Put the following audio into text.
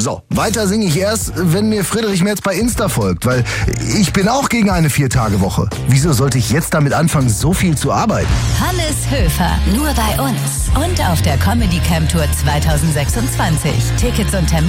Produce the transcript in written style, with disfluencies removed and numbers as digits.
So, weiter singe ich erst, wenn mir Friedrich Merz bei Insta folgt, weil ich bin auch gegen eine 4-Tage-Woche. Wieso sollte ich jetzt damit anfangen, so viel zu arbeiten? Hannes Höfer, nur bei uns und auf der Comedy Camp Tour 2026. Tickets und Termine